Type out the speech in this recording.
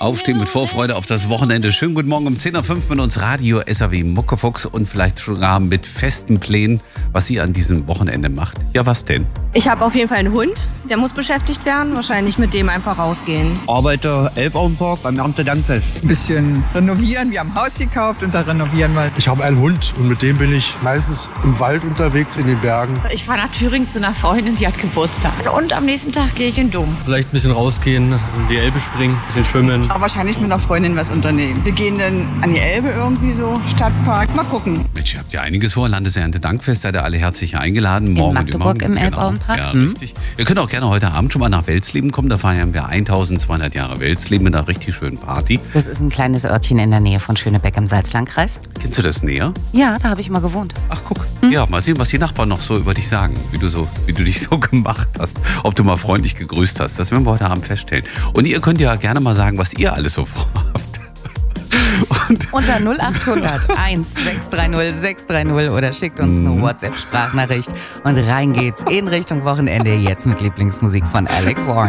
Aufstehen mit Vorfreude auf das Wochenende. Schönen guten Morgen um 10.05 Uhr mit uns Radio SAW Muckefuchs und vielleicht sogar mit festen Plänen, was ihr an diesem Wochenende macht. Ja, was denn? Ich habe auf jeden Fall einen Hund, der muss beschäftigt werden. Wahrscheinlich mit dem einfach rausgehen. Arbeite Elbauenpark beim Erntedankfest. Ein bisschen renovieren. Wir haben ein Haus gekauft und da renovieren wir. Ich habe einen Hund und mit dem bin ich meistens im Wald unterwegs, in den Bergen. Ich fahre nach Thüringen zu einer Freundin, die hat Geburtstag. Und am nächsten Tag gehe ich in den Dom. Vielleicht ein bisschen rausgehen, in die Elbe springen, ein bisschen schwimmen. Aber wahrscheinlich mit einer Freundin was unternehmen. Wir gehen dann an die Elbe irgendwie so, Stadtpark. Mal gucken. Mensch, ihr habt ja einiges vor. Landeserntedankfest, seid ihr alle herzlich eingeladen. Morgen in Magdeburg im Elbauenpark. Ja, richtig. Ihr könnt auch gerne heute Abend schon mal nach Welsleben kommen. Da feiern wir 1200 Jahre Welsleben mit einer richtig schönen Party. Das ist ein kleines Örtchen in der Nähe von Schönebeck im Salzlandkreis. Kennst du das näher? Ja, da habe ich mal gewohnt. Ach, guck. Ja, mal sehen, was die Nachbarn noch so über dich sagen. Wie du dich so gemacht hast. Ob du mal freundlich gegrüßt hast. Das werden wir heute Abend feststellen. Und ihr könnt ja gerne mal sagen, was ihr alles so vorhabt. Unter 0800 1630 630 oder schickt uns eine WhatsApp-Sprachnachricht. Und rein geht's in Richtung Wochenende jetzt mit Lieblingsmusik von Alex Warren.